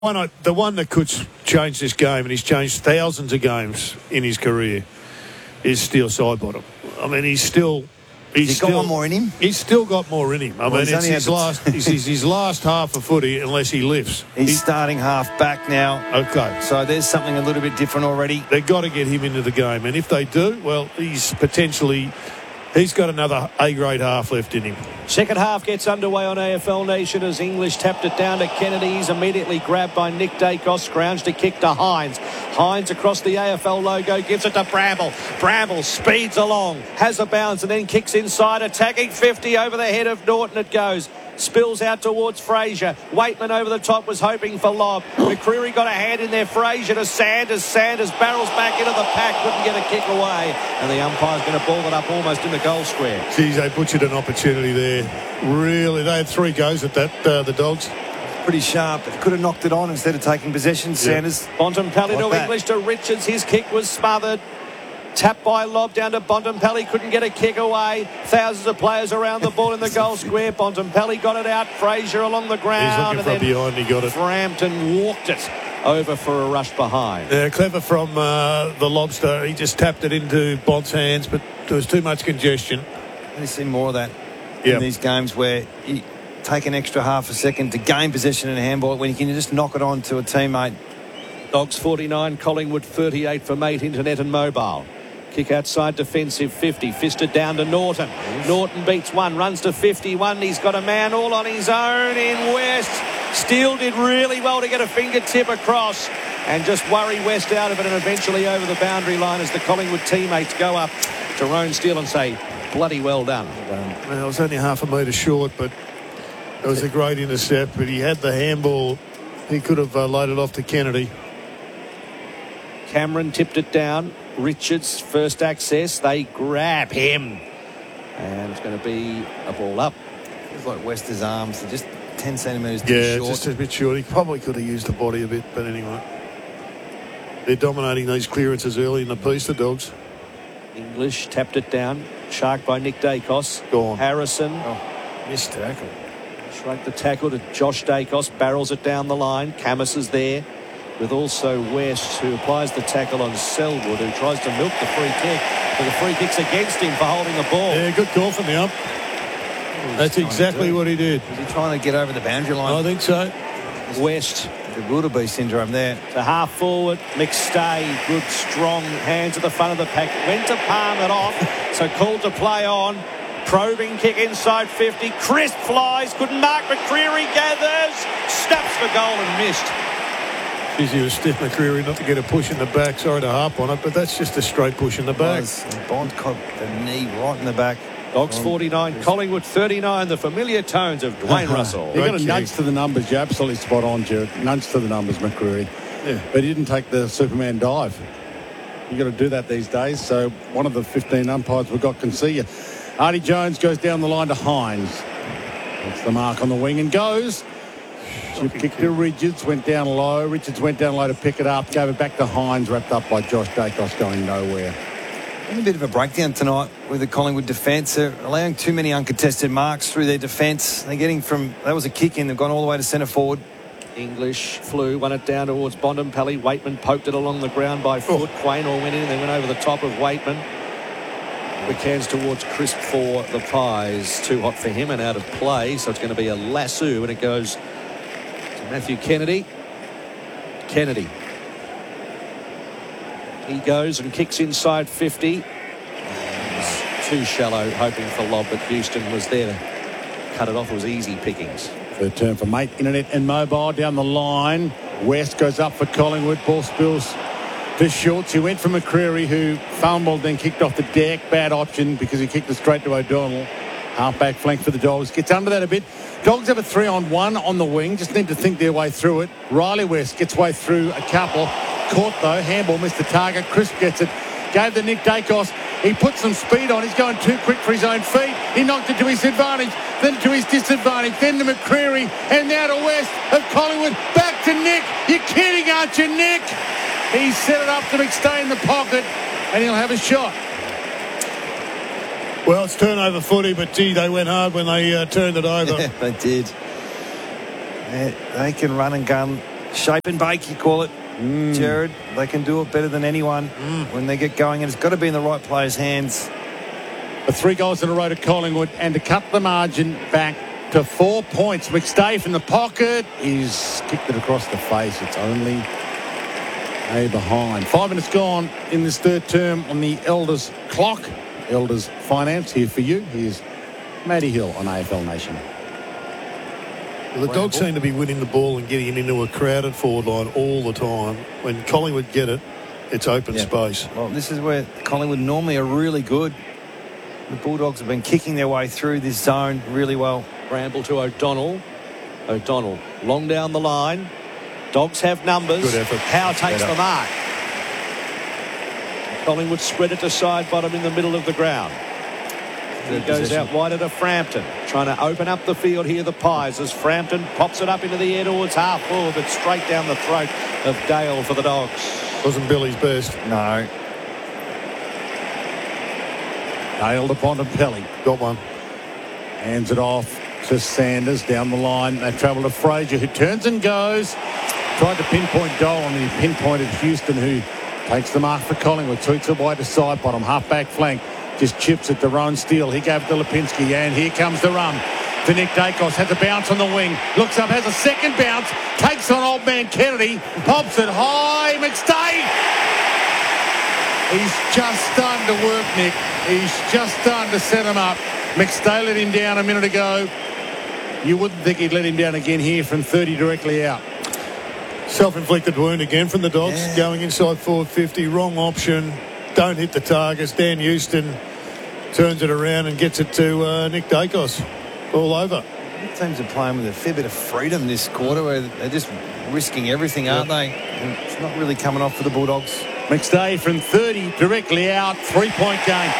The one that could change this game, and he's changed thousands of games in his career, is Steele Sidebottom. I mean, he's still got one more in him? He's still got more in him. I mean, it's his last half of footy unless he lifts. He's starting half back now. Okay. So there's something a little bit different already. They've got to get him into the game. And if they do, well, he's got another A-grade half left in him. Second half gets underway on AFL Nation as English tapped it down to Kennedy. He's immediately grabbed by Nick Dacos. Scrounged to kick to Hines. Hines across the AFL logo, gives it to Bramble. Bramble speeds along, has a bounce and then kicks inside, attacking 50 over the head of Norton it goes. Spills out towards Fraser. Waitman over the top was hoping for lob. McCreery got a hand in there. Fraser to Sanders. Sanders barrels back into the pack. Couldn't get a kick away. And the umpire's going to ball it up almost in the goal square. Geez, they butchered an opportunity there. Really, they had 3 goes at that, the Dogs. Pretty sharp. They could have knocked it on instead of taking possession. Sanders. Bontempelli to English to Richards. His kick was smothered. Tapped by lob down to Bontempelli. Couldn't get a kick away. Thousands of players around the ball in the goal square. Bontempelli got it out. Fraser along the ground. He's looking for behind. He got it. Frampton walked it over for a rush behind. Yeah, clever from the Lobster. He just tapped it into Bont's hands, but there was too much congestion. You see more of that in these games where you take an extra half a second to gain possession in a handball when you can just knock it on to a teammate. Dogs 49, Collingwood 38 for Mate Internet and Mobile. Kick outside defensive 50. Fisted down to Norton. Norton beats one. Runs to 51. He's got a man all on his own in West. Steele did really well to get a fingertip across and just worry West out of it and eventually over the boundary line as the Collingwood teammates go up to Roan Steele and say, bloody well done. Well, it was only half a metre short, but it was a great intercept. But he had the handball. He could have loaded off to Kennedy. Cameron tipped it down. Richards first access. They grab him. And it's going to be a ball up. It's like Wester's arms. They're just 10 centimetres too short. Just a bit short. He probably could have used the body a bit, but anyway. They're dominating these clearances early in the piece, the Dogs. English tapped it down. Shark by Nick Dacos. Gone. Harrison. Missed tackle. Shrugged the tackle to Josh Dacos. Barrels it down the line. Camus is there. With also West, who applies the tackle on Selwood, who tries to milk the free kick. But the free kick's against him for holding the ball. Yeah, good call from the ump. That's exactly what he did. Was he trying to get over the boundary line? I think so. West. The wildebeest syndrome there. To half forward, McStay. Good, strong hands at the front of the pack. Went to palm it off, so called to play on. Probing kick inside 50. Crisp flies. Couldn't mark. McCreery gathers. Snaps for goal and missed. He was stiff, McCreery, not to get a push in the back. Sorry to harp on it, but that's just a straight push in the back. Bond caught the knee right in the back. Dogs 49, Collingwood 39, the familiar tones of Dwayne Russell. You got a nudge to the numbers. You're absolutely spot on, Jared. Nudge to the numbers, McCreery. Yeah. But he didn't take the Superman dive. You got to do that these days. So one of the 15 umpires we've got can see you. Artie Jones goes down the line to Hines. That's the mark on the wing and goes. Chip kick to Richards, went down low. Richards went down low to pick it up, gave it back to Hines, wrapped up by Josh Dacos, going nowhere. And a bit of a breakdown tonight with the Collingwood defence. They're allowing too many uncontested marks through their defence. They're getting from, that was a kick in, they've gone all the way to centre forward. English flew, won it down towards Bontempelli. Waitman poked it along the ground by foot. Quaynor went in, they went over the top of Waitman. McCann's towards Crisp for the Pies. Too hot for him and out of play, so it's going to be a lasso, and it goes Matthew Kennedy. Kennedy. He goes and kicks inside 50. Too shallow, hoping for lob, but Houston was there to cut it off. It was easy pickings. Third turn for Mate Internet and Mobile down the line. West goes up for Collingwood. Ball spills to Schultz. He went for McCreery, who fumbled, then kicked off the deck. Bad option because he kicked it straight to O'Donnell. Half-back flank for the Dogs. Gets under that a bit. Dogs have a 3-on-1 on the wing. Just need to think their way through it. Riley West gets way through a couple. Caught, though. Handball missed the target. Crisp gets it. Gave the Nick Dacos. He put some speed on. He's going too quick for his own feet. He knocked it to his advantage, then to his disadvantage, then to McCreery, and now to West of Collingwood. Back to Nick. You're kidding, aren't you, Nick? He set it up to McStay in the pocket, and he'll have a shot. Well, it's turnover footy, but gee, they went hard when they turned it over. Yeah, they did. They can run and gun shape and bake, you call it, Jared. They can do it better than anyone when they get going, and it's got to be in the right player's hands. The 3 goals in a row to Collingwood, and to cut the margin back to 4 points. McStay from the pocket. He's kicked it across the face. It's only a behind. 5 minutes gone in this third term on the Elders clock. Elders Finance here for you. Here's Matty Hill on AFL Nation. Well, the Dogs seem to be winning the ball and getting it into a crowded forward line all the time. When Collingwood get it, it's open space. Well, this is where Collingwood normally are really good. The Bulldogs have been kicking their way through this zone really well. Bramble to O'Donnell. O'Donnell long down the line. Dogs have numbers. Good effort. Howe takes the mark. Collingwood spread it to side bottom in the middle of the ground. He goes out wide to Frampton, trying to open up the field here, the Pies, as Frampton pops it up into the air towards half forward, but straight down the throat of Dale for the Dogs. Wasn't Billy's best. No. Dale to Bontempelli. Got one. Hands it off to Sanders down the line. They travel to Fraser, who turns and goes. Tried to pinpoint Dole, and he pinpointed Houston, who takes the mark for Collingwood. Tweets it wide to side bottom, half back flank. Just chips it to Rowan Steele. He gave it to Lipinski, and here comes the run to Nick Dacos. Has a bounce on the wing. Looks up, has a second bounce. Takes on old man Kennedy. Pops it high. McStay. He's just starting to work, Nick. He's just starting to set him up. McStay let him down a minute ago. You wouldn't think he'd let him down again here from 30 directly out. Self-inflicted wound again from the Dogs. Going inside forward 50. Wrong option. Don't hit the targets. Dan Houston turns it around and gets it to Nick Dacos. All over. The teams are playing with a fair bit of freedom this quarter, where they're just risking everything, aren't they? And it's not really coming off for the Bulldogs. McStay from 30 directly out. 3-point game.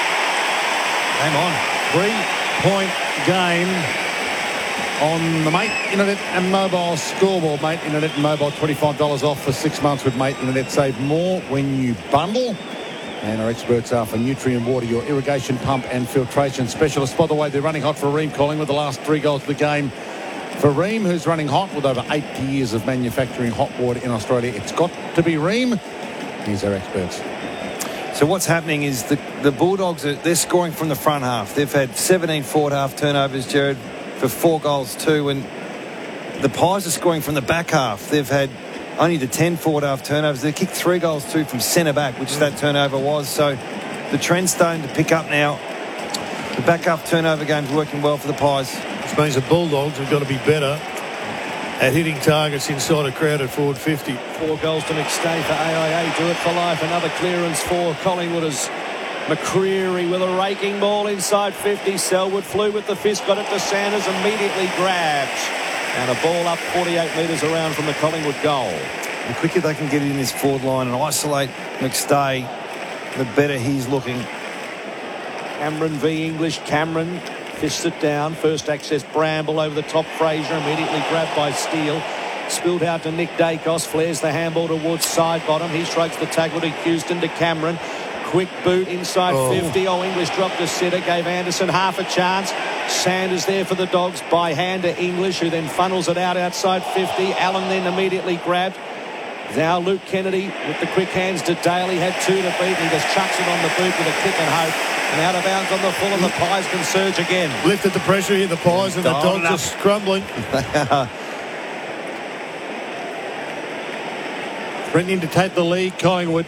Hang on. 3-point game on the Mate Internet and Mobile scoreboard. Mate Internet and Mobile, $25 off for 6 months with Mate Internet. Save more when you bundle. And our experts are for Nutrient Water, your irrigation pump and filtration specialist. By the way, they're running hot for Ream Collingwood, the last 3 goals of the game. For Ream, who's running hot with over 80 years of manufacturing hot water in Australia, it's got to be Ream. Here's our experts. So what's happening is the Bulldogs, they're scoring from the front half. They've had 17 forward half turnovers, Jared, for 4 goals too. And the Pies are scoring from the back half. They've had only the 10 forward half turnovers. They kicked 3 goals too from centre back, which that turnover was. So the trend's starting to pick up now. The back half turnover game's working well for the Pies. Which means the Bulldogs have got to be better at hitting targets inside a crowded forward 50. 4 goals to McStay for AIA. Do it for life. Another clearance for Collingwood as McCreery with a raking ball inside 50. Selwood flew with the fist, got it to Sanders, immediately grabbed. And a ball up 48 metres around from the Collingwood goal. The quicker they can get it in this forward line and isolate McStay, the better he's looking. Cameron v English. Cameron fists it down. First access Bramble over the top. Fraser immediately grabbed by Steele. Spilled out to Nick Dacos. Flares the handball towards side bottom. He strikes the tackle to Houston, to Cameron. Quick boot inside 50. English dropped a sitter. Gave Anderson half a chance. Sanders there for the Dogs by hand to English, who then funnels it out outside 50. Allen then immediately grabbed. Now Luke Kennedy with the quick hands to Dale. He had 2 to beat. He just chucks it on the boot with a kick and hope. And out of bounds on the full, and the Pies can surge again. Lifted the pressure here, the Pies, and the Dogs are scrambling. Threatening to take the lead, Collingwood.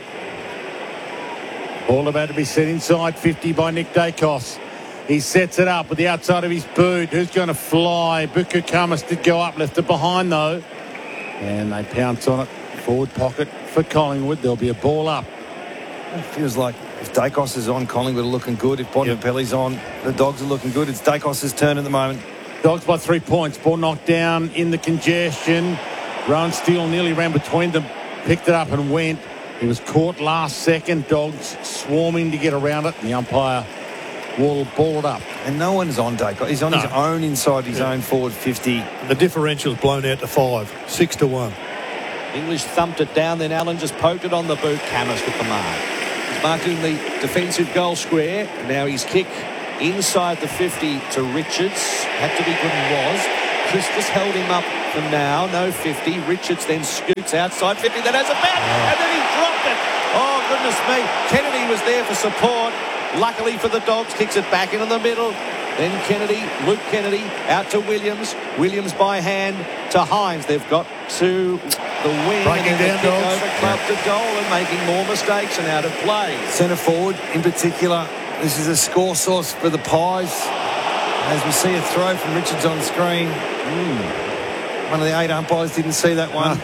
Ball about to be set inside 50 by Nick Dacos. He sets it up with the outside of his boot. Who's going to fly? Buku Kamas did go up, left it behind though. And they pounce on it. Forward pocket for Collingwood. There'll be a ball up. It feels like if Dacos is on, Collingwood are looking good. If Bontempelli's on, the Dogs are looking good. It's Dacos' turn at the moment. Dogs by 3 points. Ball knocked down in the congestion. Rowan Steele nearly ran between them. Picked it up and went. He was caught last second. Dogs swarming to get around it. And the umpire will ball it up. And no one's on Dacos. He's on his own inside his own forward 50. The differential's blown out to 5. 6-1. English thumped it down, then Allen just poked it on the boot. Camas with the mark. He's marking the defensive goal square. Now his kick inside the 50 to Richards. Had to be good and was. Chris just held him up Ruckman now, no 50. Richards then scoots outside 50. That has a bat, and then he dropped it. Oh, goodness me. Kennedy was there for support. Luckily for the Dogs, kicks it back into the middle. Then Luke Kennedy, out to Williams. Williams by hand to Hines. They've got to the wing. Breaking and then down, the kick Dogs. over club to goal and making more mistakes and out of play. Centre forward in particular. This is a score source for the Pies. As we see a throw from Richards on screen. One of the 8 umpires didn't see that one.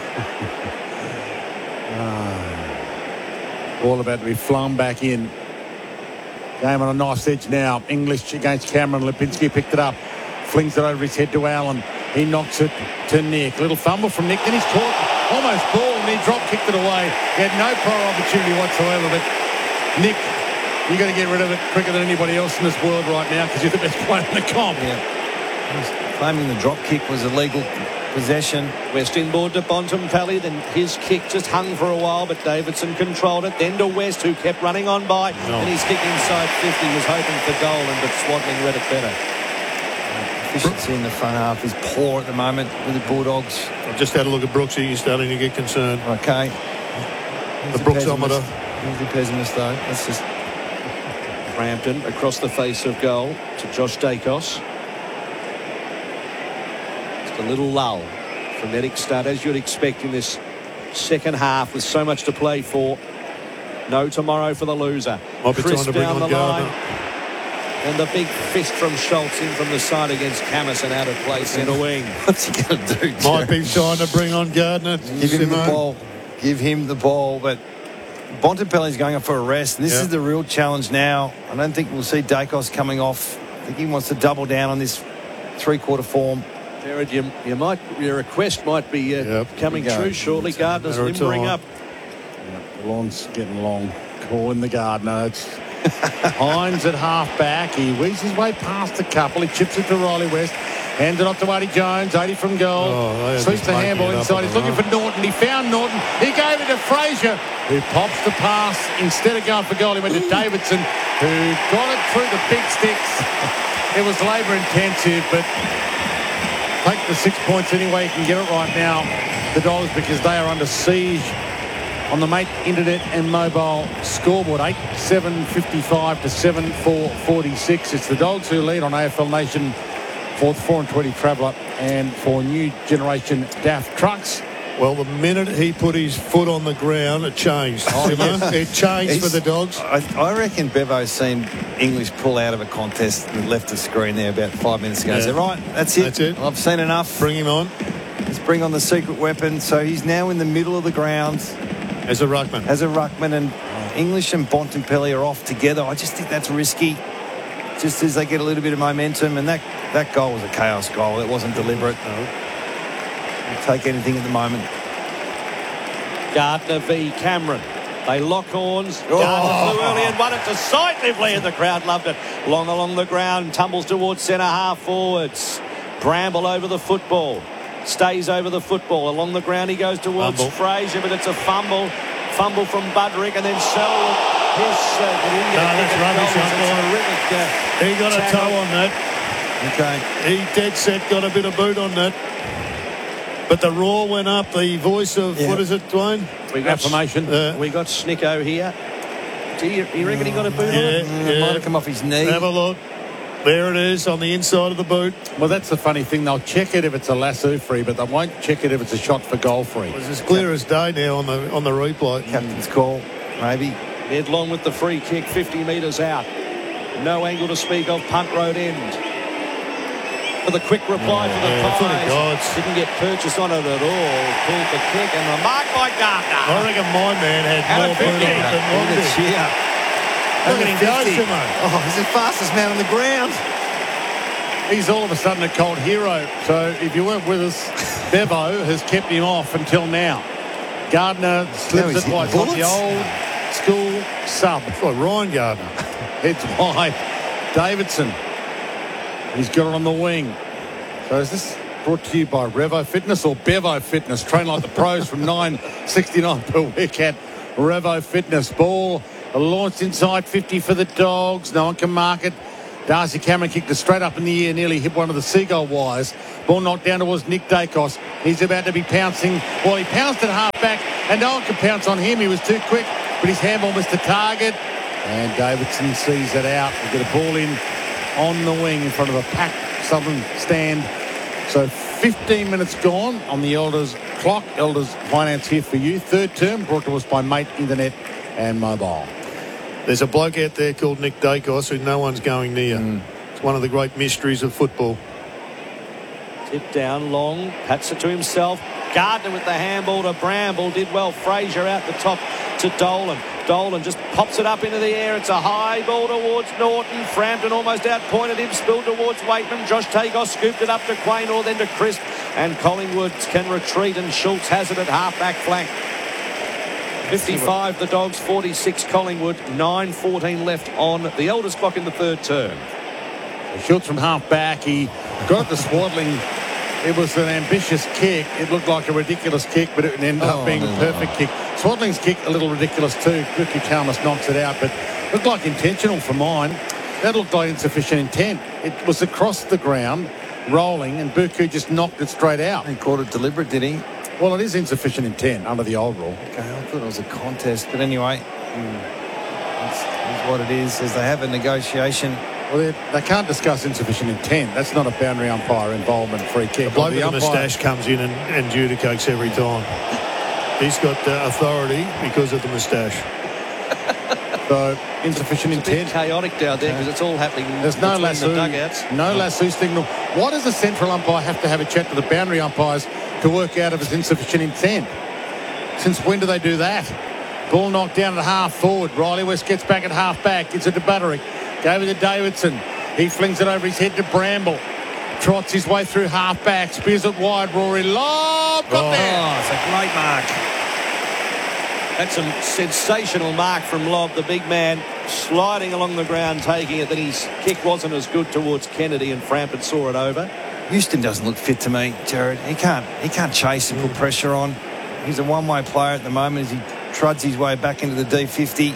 All about to be flung back in. Game on a nice edge now. English against Cameron. Lipinski picked it up. Flings it over his head to Allen. He knocks it to Nick. Little fumble from Nick. Then he's caught almost ball and he drop-kicked it away. He had no prior opportunity whatsoever. But Nick, you got to get rid of it quicker than anybody else in this world right now because you're the best player in the comp. He's claiming the drop kick was illegal possession. West inboard to Bontempelli, then his kick just hung for a while, but Davidson controlled it. Then to West, who kept running on by, and his kick inside 50 was hoping for goal, but Swadling read it better. Efficiency in the front half is poor at the moment with the Bulldogs. I've just had a look at Brooksy. He's starting to get concerned. Okay. The Brooksometer. He's a pessimist, though. That's just Frampton across the face of goal to Josh Dacos. Just a little lull. Frenetic start, as you'd expect in this second half with so much to play for. No tomorrow for the loser. Might be Chris time to bring down on the line. Gardner. And the big fist from Schultz in from the side against Camus and out of play centre wing. what's he going to do? Might be time to bring on Gardner. Give him the ball. Give him the ball. But Bontempelli's going up for a rest. And this is the real challenge now. I don't think we'll see Dacos coming off. I think he wants to double down on this three-quarter form. Jared, your request might be coming true shortly. Gardner's limbering up. The lawn's getting long. Call in the Gardner. It's Hines at half-back. He weaves his way past a couple. He chips it to Riley West. Hands it off to 80 Jones. 80 from goal. Sweeps the handball inside. He's looking for Norton. He found Norton. He gave it to Fraser, who pops the pass. Instead of going for goal, he went to Davidson, who got it through the big sticks. It was labour-intensive, but take the 6 points any way you can get it right now, the Dogs, because they are under siege on the Mate Internet and Mobile scoreboard. 8-7-55 to 7-4-46. It's the Dogs who lead on AFL Nation for the 420 Traveller and for new generation DAF trucks. Well, the minute he put his foot on the ground, it changed. It changed for the Dogs. I reckon Bevo's seen English pull out of a contest and left the screen there about 5 minutes ago. So, right, that's it. That's it. I've seen enough. Bring him on. Let's bring on the secret weapon. So he's now in the middle of the ground. As a ruckman. And English and Bontempelli are off together. I just think that's risky. Just as they get a little bit of momentum. And that goal was a chaos goal. It wasn't deliberate. No. We'll take anything at the moment. Gardner v Cameron. They lock horns. Gardner flew early and won it decisively, and the crowd loved it. Long along the ground, tumbles towards centre half forwards. Bramble over the football. Stays over the football. Along the ground he goes towards Fraser, but it's a fumble. Fumble from Budrick, and then Selwood. That's rubbish. He got a toe on that. Okay. He dead set got a bit of boot on that. But the roar went up. The voice of, what is it, Dwayne? We got Affirmation. We got Snicko here. Do you reckon he got a boot on it? It might have come off his knee. Have a look. There it is on the inside of the boot. Well, that's the funny thing. They'll check it if it's a lasso free, but they won't check it if it's a shot for goal free. It was as clear as day now on the replay. Captain's call, maybe. Ed Long with the free kick, 50 metres out. No angle to speak of, punt road end. For the quick reply for the Pies. Didn't get purchase on it at all. Pulled the kick and the mark by Gardner. I reckon my man had more boot on it than Long did. Look at him go, Simo. Oh, he's the fastest man on the ground. He's all of a sudden a cold hero. So if you weren't with us, Bevo has kept him off until now. Gardner slips it like the old school sub. It's like Ryan Gardner. It's wide. Davidson. He's got it on the wing. So is this brought to you by Revo Fitness or Bevo Fitness? Train like the pros from $9.69 per week at Revo Fitness. Ball launched inside 50 for the Dogs. No one can mark it. Darcy Cameron kicked it straight up in the air, nearly hit one of the seagull wires. Ball knocked down towards Nick Dacos. He's about to be pouncing. Well, he pounced at half-back, and no one could pounce on him. He was too quick, but his handball missed the target. And Davidson sees it out. They get a ball in on the wing in front of a packed Southern stand. So 15 minutes gone on the Elders clock. Elders Finance here for you. Third term brought to us by Mate Internet and Mobile. There's a bloke out there called Nick Dacos who no one's going near. It's one of the great mysteries of football. Tip down long, pats it to himself. Gardner with the handball to Bramble. Did well. Fraser out the top to Dolan. Dolan just pops it up into the air. It's a high ball towards Norton. Frampton almost outpointed him. Spilled towards Waitman. Josh Tagos scooped it up to Quaynor, then to Crisp. And Collingwood can retreat, and Schultz has it at half-back flank. 55 the Dogs, 46 Collingwood. 9:14 left on the Elders clock in the third term. Schultz from half-back. He got the Swaddling. It was an ambitious kick. It looked like a ridiculous kick, but it ended up being a perfect kick. Swaddling's kick a little ridiculous too. Buku Chalmers knocks it out, but looked like intentional for mine. That looked like insufficient intent. It was across the ground, rolling, and Buku just knocked it straight out. He called it deliberate, did he? Well, it is insufficient intent under the old rule. Okay, I thought it was a contest, but anyway, that's what it is. As they have a negotiation. Well, they can't discuss insufficient intent. That's not a boundary umpire involvement free kick. The bloke with the moustache comes in and adjudicates every time. He's got authority because of the moustache. So, insufficient It's a bit intent. chaotic down there because it's all happening. There's no between lasso. the dugouts. No lasso signal. Why does the central umpire have to have a chat to the boundary umpires to work out if it's insufficient intent? Since when do they do that? Ball knocked down at half forward. Riley West gets back at half back. It's a to Butterick. Gave it to Davidson. He flings it over his head to Bramble. Trots his way through half back. Spears it wide. Rory Lobb. Got there. It's a great mark. That's a sensational mark from Lobb, the big man, sliding along the ground, taking it. Then his kick wasn't as good towards Kennedy, and Frampton saw it over. Houston doesn't look fit to me, Jared. He can't chase and put pressure on. He's a one-way player at the moment as he truds his way back into the D50.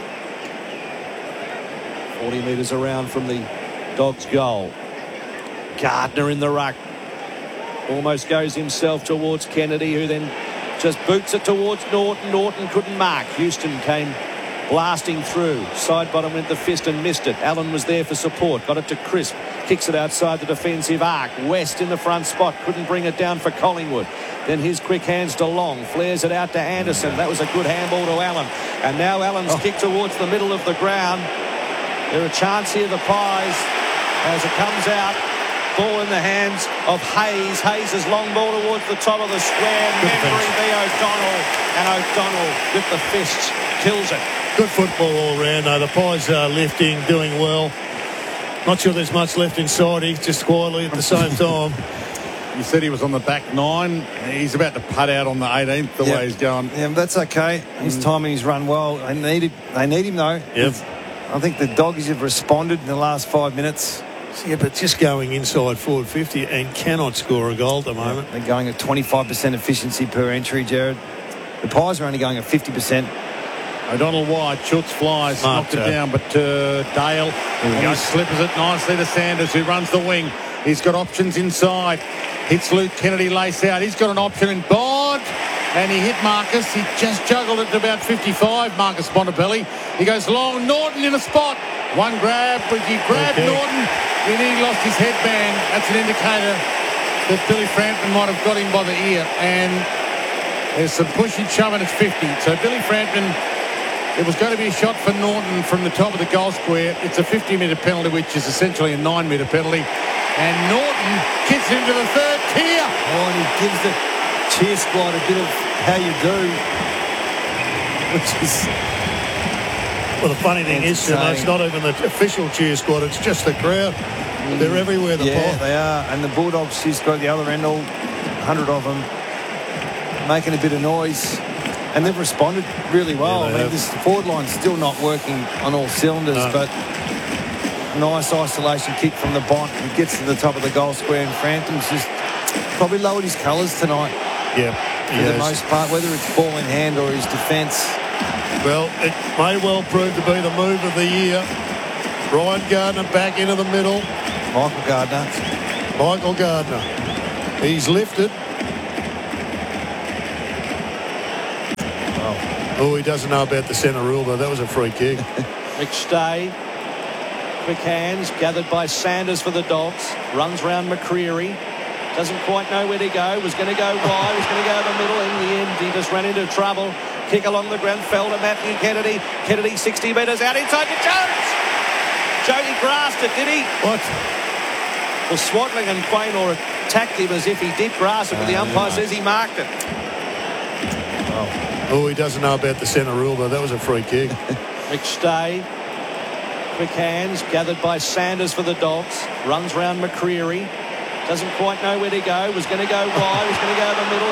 40 metres around from the Dogs' goal. Gardner in the ruck. Almost goes himself towards Kennedy, who then just boots it towards Norton. Norton couldn't mark. Houston came blasting through. Side bottom went the fist and missed it. Allen was there for support. Got it to Crisp. Kicks it outside the defensive arc. West in the front spot. Couldn't bring it down for Collingwood. Then his quick hands to Long. Flares it out to Anderson. That was a good handball to Allen. And now Allen's kicked towards the middle of the ground. They're a chance here, the Pies, as it comes out. Ball in the hands of Hayes. Hayes' long ball towards the top of the square. Memory be O'Donnell. And O'Donnell with the fists kills it. Good football all round. The Pies are lifting, doing well. Not sure there's much left inside. He's just quietly at the same time. You said he was on the back nine. He's about to putt out on the 18th, the way he's going. Yeah, but that's okay. His timing's run well. They need him, though. Yep. I think the Doggies have responded in the last 5 minutes. Yeah, but just going inside forward 50 and cannot score a goal at the moment. They're going at 25% efficiency per entry, Jared. The Pies are only going at 50%. O'Donnell wide, Schultz flies, knocked it down, but Dale, he slippers it nicely to Sanders, who runs the wing. He's got options inside. Hits Luke Kennedy lace out. He's got an option in Bond, and he hit Marcus. He just juggled it to about 55, Marcus Bontempelli. He goes long. Norton in a spot. One grab, but he grabbed Norton, and he lost his headband. That's an indicator that Billy Frampton might have got him by the ear, and there's some pushing, shoving. It's 50. So Billy Frampton, it was going to be a shot for Norton from the top of the goal square. It's a 50-metre penalty, which is essentially a 9-metre penalty. And Norton kicks into the third tier. Oh, and he gives the cheer squad a bit of how you do, which is... Well, the funny thing is, it's not even the official cheer squad. It's just the crowd. They're everywhere, the Pies. They are. And the Bulldogs just got the other end, all 100 of them, making a bit of noise. And they've responded really well. I mean, this forward line's still not working on all cylinders, but nice isolation kick from the Bont. It gets to the top of the goal square, and Frampton's just probably lowered his colours tonight. Yeah, for the most part, whether it's ball in hand or his defence. Well, it may well prove to be the move of the year. Ryan Gardner back into the middle. Michael Gardner. Michael Gardner. He's lifted. Oh, he doesn't know about the centre rule, though. That was a free kick. McStay. Quick hands gathered by Sanders for the Dogs. Runs round McCreery. Doesn't quite know where to go. Was going to go wide. Was going to go to the middle. In the end, he just ran into trouble. Kick along the ground. Fell to Matthew Kennedy. Kennedy 60 metres out inside to Jones. Jody grasped it, did he? What? Well, Swaddling and Quaynor attacked him as if he did grasp it, but the umpire says he marked it. Oh, he doesn't know about the centre rule, though. That was a free kick. McStay. Quick hands gathered by Sanders for the Dogs. Runs round McCreery. Doesn't quite know where to go. Was going to go wide. Was going to go to the middle.